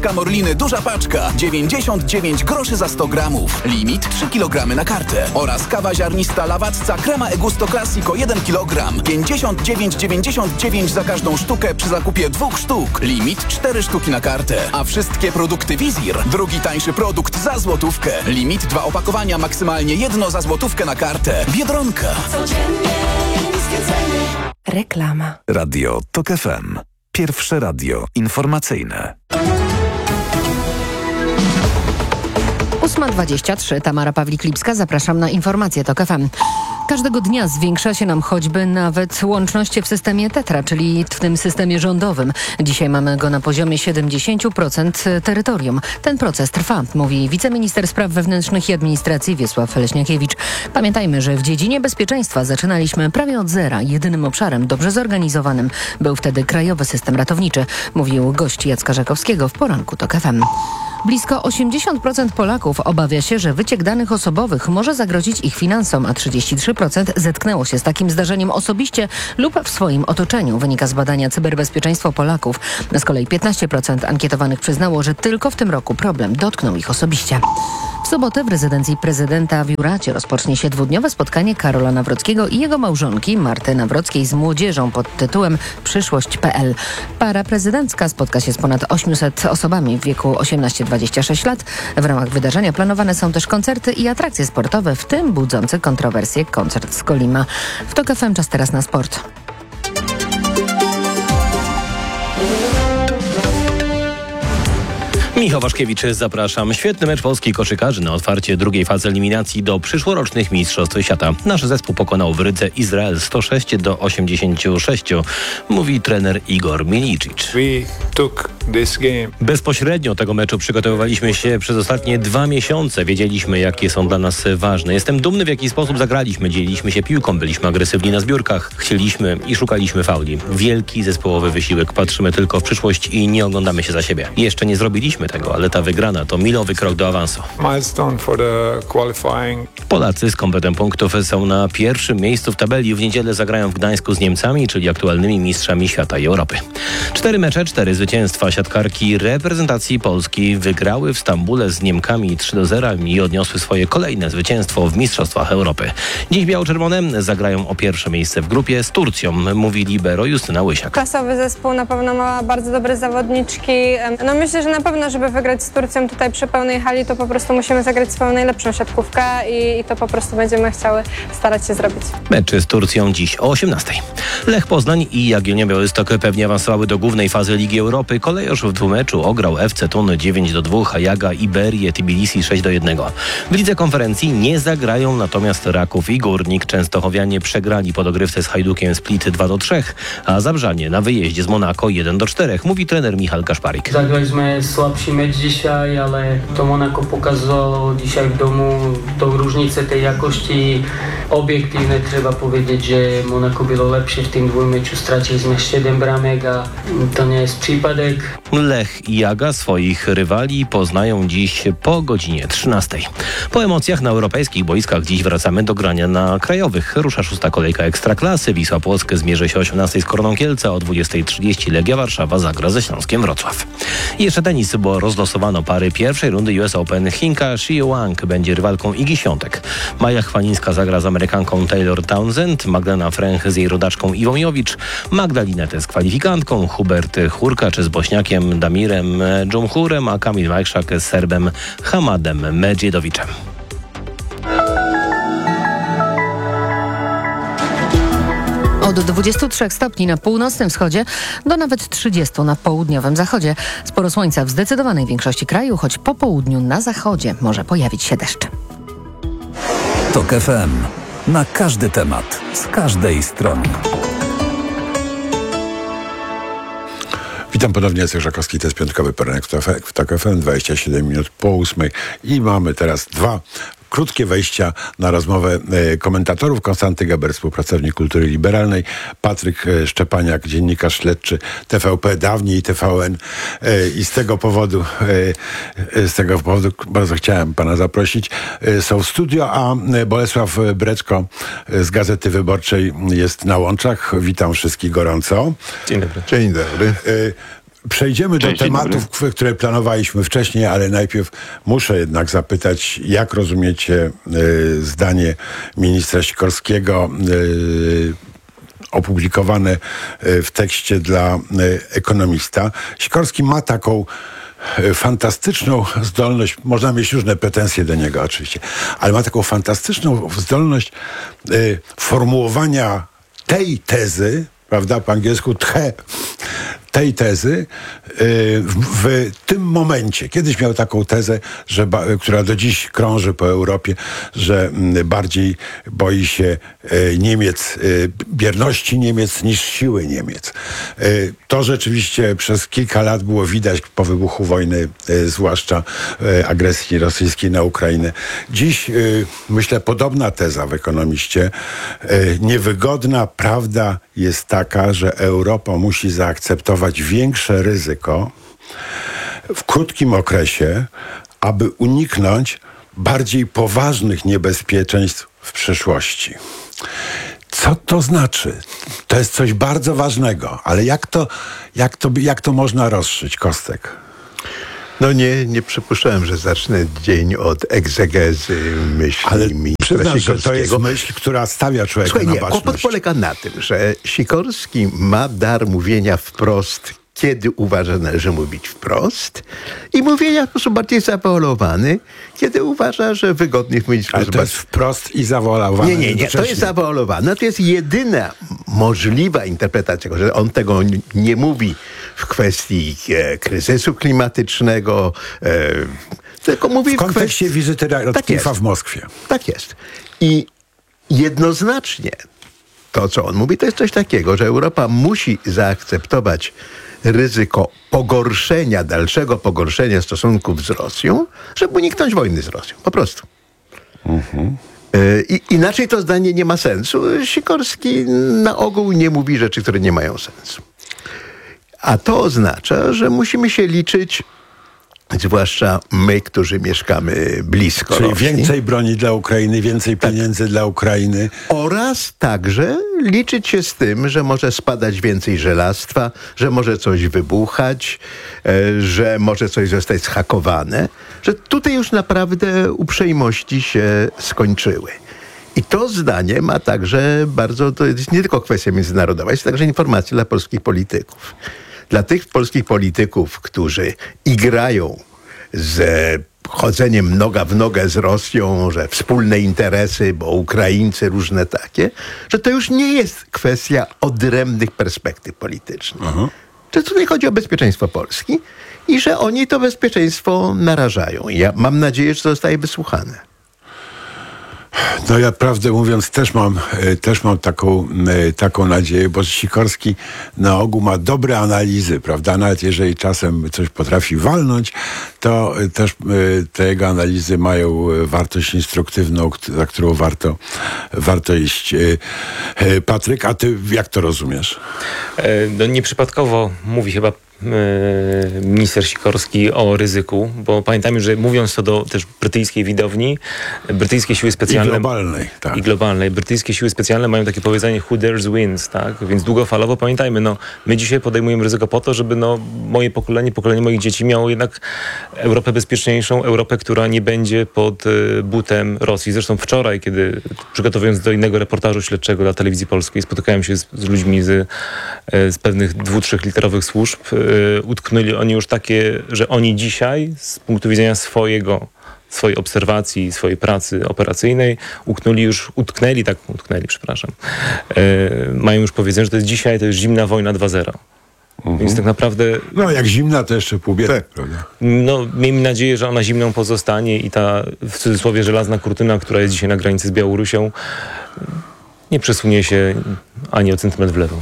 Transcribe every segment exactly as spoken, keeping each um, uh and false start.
Mąka Morliny duża paczka, dziewięćdziesiąt dziewięć groszy za sto gramów. Limit trzy kilogramy na kartę. Oraz kawa ziarnista Lawatca Crema Egusto Classico jeden kilogram, pięćdziesiąt dziewięć dziewięćdziesiąt dziewięć za każdą sztukę przy zakupie dwóch sztuk. Limit cztery sztuki na kartę. A wszystkie produkty Wizir, drugi tańszy produkt za złotówkę. Limit dwa opakowania, maksymalnie jedno za złotówkę na kartę. Biedronka. Codziennie niskie ceny. Reklama. Radio Tok F M. Pierwsze radio informacyjne. ósma dwadzieścia trzy. Tamara Pawlik-Lipska. Zapraszam na informacje Tok F M. Każdego dnia zwiększa się nam choćby nawet łączność w systemie Tetra, czyli w tym systemie rządowym. Dzisiaj mamy go na poziomie siedemdziesiąt procent terytorium. Ten proces trwa, mówi wiceminister spraw wewnętrznych i administracji Wiesław Leśniakiewicz. Pamiętajmy, że w dziedzinie bezpieczeństwa zaczynaliśmy prawie od zera. Jedynym obszarem dobrze zorganizowanym był wtedy krajowy system ratowniczy, mówił gość Jacka Żakowskiego w poranku Tok F M. Blisko osiemdziesiąt procent Polaków obawia się, że wyciek danych osobowych może zagrozić ich finansom, a trzydzieści trzy procent zetknęło się z takim zdarzeniem osobiście lub w swoim otoczeniu, wynika z badania Cyberbezpieczeństwo Polaków. Z kolei piętnaście procent ankietowanych przyznało, że tylko w tym roku problem dotknął ich osobiście. W sobotę w rezydencji prezydenta w Juracie rozpocznie się dwudniowe spotkanie Karola Nawrockiego i jego małżonki Marty Nawrockiej z młodzieżą pod tytułem Przyszłość kropka p l. Para prezydencka spotka się z ponad osiemset osobami w wieku osiemnaście do dwudziestu sześciu lat. W ramach wydarzenia planowane są też koncerty i atrakcje sportowe, w tym budzący kontrowersje koncert z Kolima. W Tok F M czas teraz na sport. Michał Waszkiewicz, zapraszam. Świetny mecz polskich koszykarzy na otwarcie drugiej fazy eliminacji do przyszłorocznych Mistrzostw Świata. Nasz zespół pokonał w Rydze Izrael sto sześć do osiemdziesięciu sześciu, mówi trener Igor Milicic. Bezpośrednio tego meczu przygotowywaliśmy się przez ostatnie dwa miesiące. Wiedzieliśmy, jakie są dla nas ważne. Jestem dumny, w jaki sposób zagraliśmy. Dzieliliśmy się piłką, byliśmy agresywni na zbiórkach. Chcieliśmy i szukaliśmy fauli. Wielki zespołowy wysiłek. Patrzymy tylko w przyszłość i nie oglądamy się za siebie. Jeszcze nie zrobiliśmy tego, ale ta wygrana to milowy krok do awansu. Polacy z kompetem punktów są na pierwszym miejscu w tabeli. W niedzielę zagrają w Gdańsku z Niemcami, czyli aktualnymi mistrzami świata i Europy. Cztery mecze, cztery zwycięstwa. Siatkarki reprezentacji Polski wygrały w Stambule z Niemkami trzy do zera i odniosły swoje kolejne zwycięstwo w Mistrzostwach Europy. Dziś biało-czerwone zagrają o pierwsze miejsce w grupie z Turcją, mówi libero Justyna Łysiak. Klasowy zespół, na pewno ma bardzo dobre zawodniczki. No myślę, że na pewno, żeby wygrać z Turcją tutaj przy pełnej hali, to po prostu musimy zagrać swoją najlepszą siatkówkę i, i to po prostu będziemy chciały starać się zrobić. Meczy z Turcją dziś o osiemnastej. Lech Poznań i Jagiellonia Białystok pewnie awansowały do głównej fazy Ligi Europy. Kolejorz w dwumeczu ograł F C Thun dziewięć do dwóch, a Jaga Iberię Tbilisi sześć do jednego. W lidze konferencji nie zagrają natomiast Raków i Górnik. Częstochowianie przegrali po dogrywce z Hajdukiem Split dwa do trzech, a Zabrzanie na wyjeździe z Monako jeden do czterech, mówi trener Michal Kaszparik. Zagraliśmy słabszy mecz dzisiaj, ale to Monako pokazało dzisiaj w domu tą różnicę tej jakości. Obiektywnie trzeba powiedzieć, że Monako było lepsze w tym dwumeczu. Straciliśmy siedem bramek, a to nie jest przypadek. Lech i Jaga swoich rywali poznają dziś po godzinie trzynastej. Po emocjach na europejskich boiskach dziś wracamy do grania na krajowych. Rusza szósta kolejka Ekstraklasy. Wisła Płock zmierzy się o osiemnastej z Korną Kielce, o dwudziestej trzydzieści Legia Warszawa zagra ze Śląskiem Wrocław. I jeszcze tenis, bo rozlosowano pary pierwszej rundy U S Open. Chinka Shi Wang będzie rywalką Igi Świątek. Maja Chwalińska zagra z Amerykanką Taylor Townsend, Magdalena Fręch z jej rodaczką Iwą Jowicz, Magdalena z kwalifikantką, Hubert Hurkacz z Bośniakiem Damirem Dżumhurem, a Kamil Majszak z Serbem Hamadem Medżiedowiczem. Od dwudziestu trzech stopni na północnym wschodzie do nawet trzydziestu na południowym zachodzie. Sporo słońca w zdecydowanej większości kraju, choć po południu na zachodzie może pojawić się deszcz. Tok F M. Na każdy temat, z każdej strony. Witam ponownie, Jacek Żakowski, to jest piątkowy poranek w Tok F M, dwadzieścia siedem minut po ósmej i mamy teraz dwa krótkie wejścia na rozmowę e, komentatorów. Konstanty Geber, współpracownik Kultury Liberalnej, Patryk e, Szczepaniak, dziennikarz śledczy T V P, dawniej T V N e, i z tego powodu e, z tego powodu bardzo chciałem pana zaprosić. E, są w studio, a Bolesław Breczko z Gazety Wyborczej jest na łączach. Witam wszystkich gorąco. Dzień dobry. Dzień dobry. E, Przejdziemy Cześć, do dzień tematów, dobry. które planowaliśmy wcześniej, ale najpierw muszę jednak zapytać, jak rozumiecie y, zdanie ministra Sikorskiego y, opublikowane y, w tekście dla y, Ekonomista. Sikorski ma taką y, fantastyczną zdolność, można mieć różne pretensje do niego oczywiście, ale ma taką fantastyczną zdolność y, formułowania tej tezy, prawda, po angielsku tche, tej tezy y, w, w tym momencie. Kiedyś miał taką tezę, że ba, która do dziś krąży po Europie, że mm, bardziej boi się y, Niemiec, y, bierności Niemiec niż siły Niemiec. Y, to rzeczywiście przez kilka lat było widać po wybuchu wojny, y, zwłaszcza y, agresji rosyjskiej na Ukrainę. Dziś, y, myślę, podobna teza w Ekonomiście. Y, niewygodna prawda jest taka, że Europa musi zaakceptować większe ryzyko w krótkim okresie, aby uniknąć bardziej poważnych niebezpieczeństw w przyszłości. Co to znaczy? To jest coś bardzo ważnego, ale jak to, jak to, jak to można rozszyć, Kostek? No nie, nie przypuszczałem, że zacznę dzień od egzegezy myśli Ale ministra przyznam, że to jest Sikorskiego. myśl, która stawia człowieka Słuchaj, na nie, kłopot baczność. polega na tym, że Sikorski ma dar mówienia wprost, kiedy uważa, że należy mówić wprost, i mówienia w sposób bardziej zawoalowany, kiedy uważa, że wygodniej mówić w Ale sposób to jest wprost i zawoalowane. Nie, nie, nie, to jednocześnie. jest zawoalowane. To jest jedyna możliwa interpretacja, że on tego nie mówi w kwestii e, kryzysu klimatycznego, e, tylko mówi W kontekście kwestii... wizyty Radcliffe'a jest. w Moskwie. Tak jest. I jednoznacznie to, co on mówi, to jest coś takiego, że Europa musi zaakceptować ryzyko pogorszenia, dalszego pogorszenia stosunków z Rosją, żeby uniknąć wojny z Rosją. Po prostu. Mhm. I, inaczej to zdanie nie ma sensu. Sikorski na ogół nie mówi rzeczy, które nie mają sensu. A to oznacza, że musimy się liczyć, zwłaszcza my, którzy mieszkamy blisko Czyli Rosji, więcej broni dla Ukrainy, więcej pieniędzy dla Ukrainy. oraz także liczyć się z tym, że może spadać więcej żelastwa, że może coś wybuchać, e, że może coś zostać zhakowane, że tutaj już naprawdę uprzejmości się skończyły. I to zdanie ma także bardzo, to jest nie tylko kwestia międzynarodowa, jest także informacja dla polskich polityków. Dla tych polskich polityków, którzy igrają z chodzeniem noga w nogę z Rosją, że wspólne interesy, bo Ukraińcy różne takie, że to już nie jest kwestia odrębnych perspektyw politycznych. Aha. Że tutaj chodzi o bezpieczeństwo Polski i że oni to bezpieczeństwo narażają. I ja mam nadzieję, że to zostaje wysłuchane. No ja prawdę mówiąc też mam, e, też mam taką, e, taką nadzieję, bo Sikorski na ogół ma dobre analizy, prawda? Nawet jeżeli czasem coś potrafi walnąć, to e, też e, te jego analizy mają e, wartość instruktywną, kt- za którą warto, warto iść. E, e, Patryk, a ty jak to rozumiesz? E, No nieprzypadkowo mówi chyba e, minister Sikorski o ryzyku, bo pamiętajmy, że mówiąc to do też brytyjskiej widowni, brytyjskie siły I specjalne... globalnej, tak. I globalnej. Brytyjskie siły specjalne mają takie powiedzenie who dares wins, tak? Więc długofalowo pamiętajmy, no, my dzisiaj podejmujemy ryzyko po to, żeby no, moje pokolenie, pokolenie moich dzieci miało jednak Europę bezpieczniejszą, Europę, która nie będzie pod y, butem Rosji. Zresztą wczoraj, kiedy przygotowując do innego reportażu śledczego dla Telewizji Polskiej, spotykałem się z, z ludźmi z, y, z pewnych dwu, trzech literowych służb, y, utknęli oni już takie, że oni dzisiaj z punktu widzenia swojego swojej obserwacji, swojej pracy operacyjnej, uknęli już, utknęli, tak, utknęli, przepraszam, e, mają już powiedzenie, że to jest dzisiaj, to jest zimna wojna dwa zero. Mhm. Więc tak naprawdę... No jak zimna, to jeszcze pół biedy, prawda? No, miejmy nadzieję, że ona zimną pozostanie i ta, w cudzysłowie, żelazna kurtyna, która jest dzisiaj na granicy z Białorusią, nie przesunie się ani o centymetr w lewo.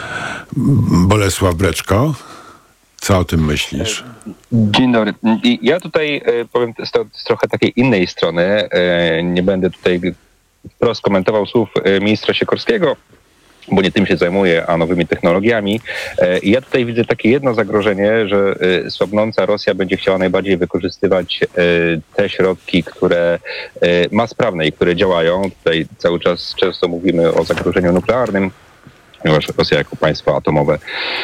Bolesław Breczko, co o tym myślisz? Dzień dobry. I ja tutaj e, powiem z, to, z trochę takiej innej strony. E, nie będę tutaj wprost komentował słów e, ministra Sikorskiego, bo nie tym się zajmuję, a nowymi technologiami. E, I ja tutaj widzę takie jedno zagrożenie, że e, słabnąca Rosja będzie chciała najbardziej wykorzystywać e, te środki, które e, ma sprawne i które działają. Tutaj cały czas często mówimy o zagrożeniu nuklearnym. ponieważ Rosja jako państwo atomowe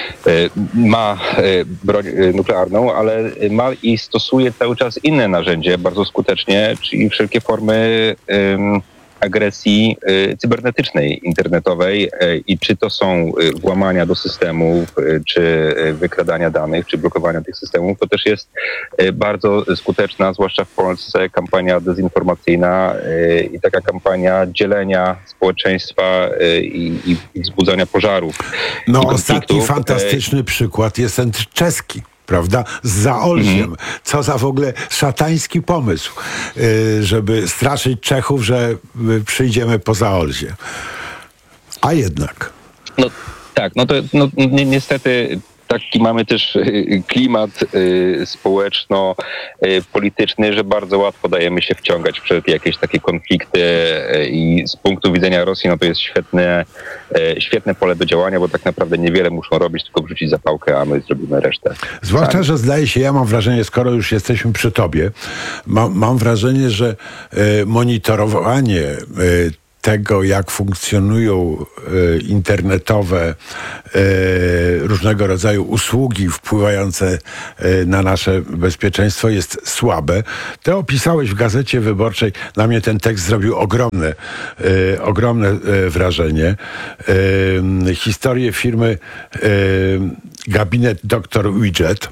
ma broń nuklearną, ale ma i stosuje cały czas inne narzędzie bardzo skutecznie, czyli wszelkie formy agresji cybernetycznej, internetowej i czy to są włamania do systemów, czy wykradania danych, czy blokowania tych systemów, to też jest bardzo skuteczna, zwłaszcza w Polsce, kampania dezinformacyjna i taka kampania dzielenia społeczeństwa i, i wzbudzania pożarów. No ostatni fantastyczny przykład jest ten czeski. Prawda? Z Zaolziem. Mm. Co za w ogóle szatański pomysł, yy, żeby straszyć Czechów, że przyjdziemy po Zaolzie. A jednak. No tak, no to no, ni- niestety taki mamy też klimat y, społeczno-polityczny, że bardzo łatwo dajemy się wciągać przed jakieś takie konflikty y, i z punktu widzenia Rosji no to jest świetne, y, świetne pole do działania, bo tak naprawdę niewiele muszą robić, tylko wrzucić zapałkę, a my zrobimy resztę. Zwłaszcza, sami. że zdaje się, ja mam wrażenie, skoro już jesteśmy przy tobie, ma, mam wrażenie, że y, monitorowanie y, tego, jak funkcjonują y, internetowe y, różnego rodzaju usługi wpływające y, na nasze bezpieczeństwo jest słabe. Ty opisałeś w Gazecie Wyborczej, na mnie ten tekst zrobił ogromne, y, ogromne y, wrażenie. Y, historię firmy y, Gabinet doktor Widget,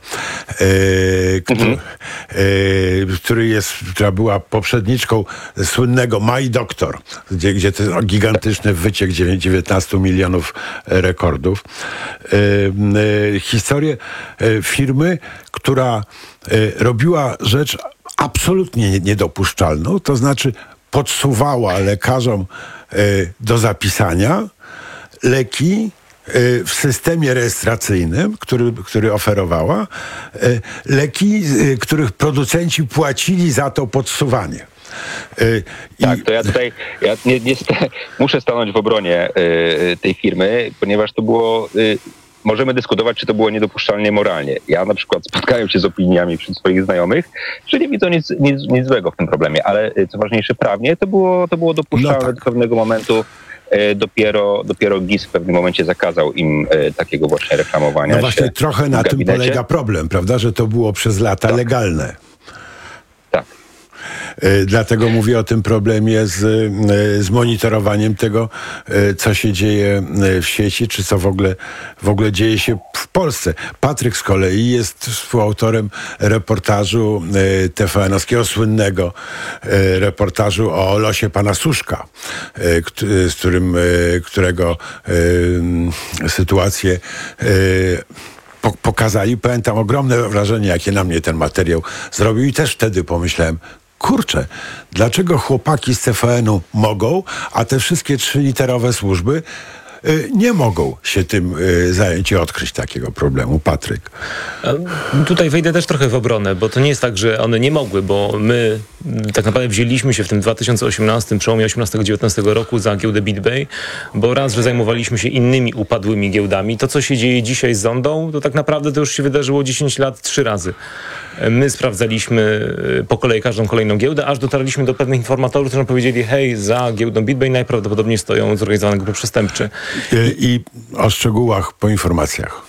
y, który, y, który jest, która była poprzedniczką słynnego My Doctor, gdzie gdzie ten gigantyczny wyciek dziewiętnastu milionów rekordów. Yy, yy, historię yy, firmy, która yy, robiła rzecz absolutnie niedopuszczalną, to znaczy podsuwała lekarzom yy, do zapisania leki w systemie rejestracyjnym, który, który oferowała, leki, których producenci płacili za to podsuwanie. I... Tak, to ja tutaj ja nie, nie sta- muszę stanąć w obronie y, tej firmy, ponieważ to było... Y, możemy dyskutować, czy to było niedopuszczalnie moralnie. Ja na przykład spotkałem się z opiniami wśród swoich znajomych, że nie widzą nic, nic, nic złego w tym problemie, ale co ważniejsze, prawnie to było, to było dopuszczalne no tak. do pewnego momentu. Dopiero, dopiero G I S w pewnym momencie zakazał im e, takiego właśnie reklamowania. No właśnie trochę na tym polega problem, prawda, że to było przez lata tak. legalne. Tak. E, dlatego mówię o tym problemie z, e, z monitorowaniem tego, e, co się dzieje w sieci, czy co w ogóle, w ogóle dzieje się w Polsce. Patryk z kolei jest współautorem reportażu e, T V N-owskiego, słynnego e, reportażu o losie pana Suszka, e, k- z którym, e, którego e, sytuację e, pokazali. Pamiętam ogromne wrażenie, jakie na mnie ten materiał zrobił i też wtedy pomyślałem, kurczę, dlaczego chłopaki z C V N-u mogą, a te wszystkie trzyliterowe służby y, nie mogą się tym y, zająć i odkryć takiego problemu? Patryk. Tutaj wejdę też trochę w obronę, bo to nie jest tak, że one nie mogły, bo my tak naprawdę wzięliśmy się w tym dwa tysiące osiemnastym, przełomie osiemnastego dziewiętnastego roku za giełdę BitBay, bo raz, że zajmowaliśmy się innymi upadłymi giełdami. To, co się dzieje dzisiaj z Zondą, to tak naprawdę to już się wydarzyło dziesięć lat, trzy razy. My sprawdzaliśmy po kolei każdą kolejną giełdę, aż dotarliśmy do pewnych informatorów, którzy nam powiedzieli, hej, za giełdą BitBay najprawdopodobniej stoją zorganizowane grupy przestępcze. I, I o szczegółach po informacjach.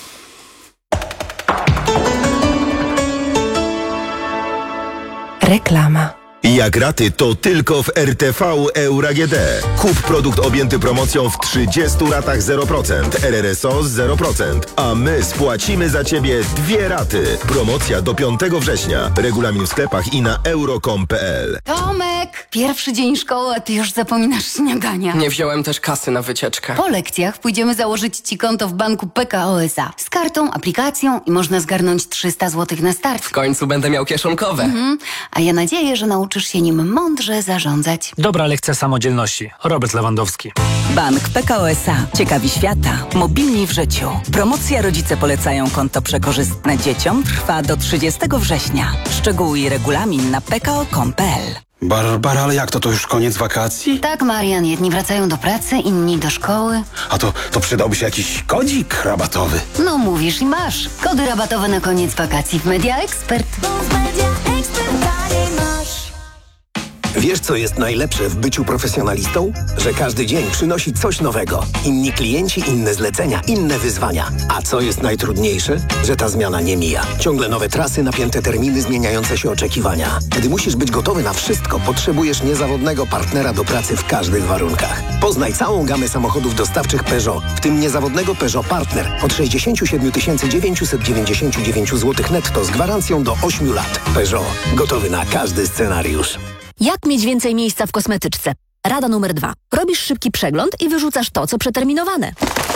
Reklama. Jak raty, to tylko w R T V Euro A G D. Kup produkt objęty promocją w trzydziestu ratach zero procent, R R S O z zero procent, a my spłacimy za Ciebie dwie raty. Promocja do piątego września. Regulamin w sklepach i na euro kropka com kropka p l. Tomek, pierwszy dzień szkoły, a ty już zapominasz śniadania. Nie wziąłem też kasy na wycieczkę. Po lekcjach pójdziemy założyć Ci konto w banku P K O S A. Z kartą, aplikacją i można zgarnąć trzysta złotych na start. W końcu będę miał kieszonkowe. Mhm. A ja nadzieję, że nauczysz się nim mądrze zarządzać. Dobra lekcja samodzielności. Robert Lewandowski. Bank P K O S A. Ciekawi świata. Mobilni w życiu. Promocja Rodzice polecają konto przekorzystne dzieciom trwa do trzydziestego września. Szczegóły i regulamin na p k o kropka com kropka p l. Barbara, ale jak to? To już koniec wakacji? Tak, Marian. Jedni wracają do pracy, inni do szkoły. A to, to przydałby się jakiś kodzik rabatowy. No mówisz i masz. Kody rabatowe na koniec wakacji w Media Expert. Wiesz, co jest najlepsze w byciu profesjonalistą? Że każdy dzień przynosi coś nowego. Inni klienci, inne zlecenia, inne wyzwania. A co jest najtrudniejsze? Że ta zmiana nie mija. Ciągle nowe trasy, napięte terminy, zmieniające się oczekiwania. Gdy musisz być gotowy na wszystko, potrzebujesz niezawodnego partnera do pracy w każdych warunkach. Poznaj całą gamę samochodów dostawczych Peugeot, w tym niezawodnego Peugeot Partner od sześćdziesiąt siedem tysięcy dziewięćset dziewięćdziesiąt dziewięć złotych netto z gwarancją do ośmiu lat. Peugeot. Gotowy na każdy scenariusz. Jak mieć więcej miejsca w kosmetyczce? Rada numer dwa. Robisz szybki przegląd i wyrzucasz to, co przeterminowane.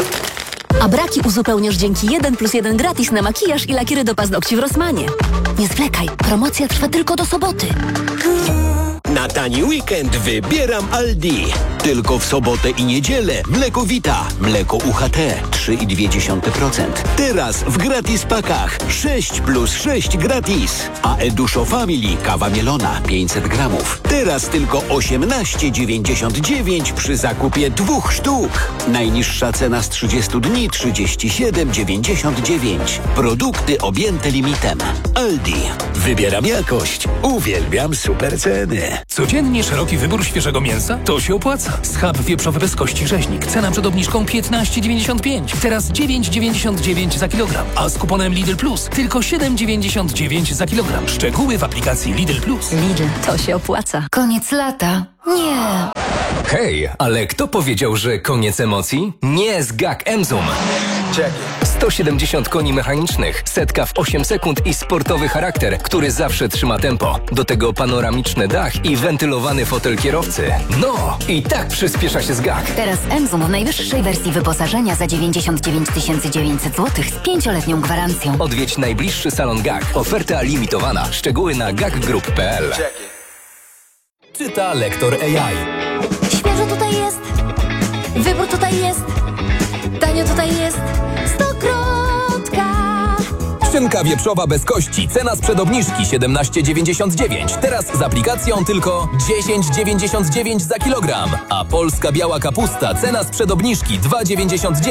A braki uzupełniasz dzięki jeden plus jeden gratis na makijaż i lakiery do paznokci w Rossmanie. Nie zwlekaj, promocja trwa tylko do soboty. Na tani weekend wybieram Aldi. Tylko w sobotę i niedzielę mleko Vita, mleko U H T trzy i dwie dziesiąte procent. Teraz w gratis pakach sześć plus sześć gratis. A Eduszo Family kawa mielona pięćset gramów. Teraz tylko osiemnaście dziewięćdziesiąt dziewięć przy zakupie dwóch sztuk. Najniższa cena z trzydziestu dni trzydzieści siedem dziewięćdziesiąt dziewięć. Produkty objęte limitem. Aldi. Wybieram jakość. Uwielbiam super ceny. Codziennie szeroki wybór świeżego mięsa? To się opłaca. Schab wieprzowy bez kości rzeźnik. Cena przed obniżką piętnaście dziewięćdziesiąt pięć. Teraz dziewięć dziewięćdziesiąt dziewięć za kilogram. A z kuponem Lidl Plus tylko siedem dziewięćdziesiąt dziewięć za kilogram. Szczegóły w aplikacji Lidl Plus. Lidl, to się opłaca. Koniec lata? Nie. Hej, ale kto powiedział, że koniec emocji? Nie z G A K Emzum. sto siedemdziesiąt koni mechanicznych, setka w osiem sekund i sportowy charakter, który zawsze trzyma tempo. Do tego panoramiczny dach i wentylowany fotel kierowcy. No, i tak przyspiesza się z G A K. Teraz Emzum w najwyższej wersji wyposażenia za dziewięćdziesiąt dziewięć tysięcy dziewięćset złotych z pięcioletnią gwarancją. Odwiedź najbliższy salon G A K. Oferta limitowana. Szczegóły na gakgroup kropka p l. Czyta lektor A I. Świeżo tutaj jest. Wybór tutaj jest. Tanio tutaj jest. Stokrotka. Szynka wieprzowa bez kości. Cena sprzed obniżki siedemnaście dziewięćdziesiąt dziewięć. Teraz z aplikacją tylko dziesięć dziewięćdziesiąt dziewięć za kilogram. A polska biała kapusta. Cena sprzed obniżki dwa dziewięćdziesiąt dziewięć.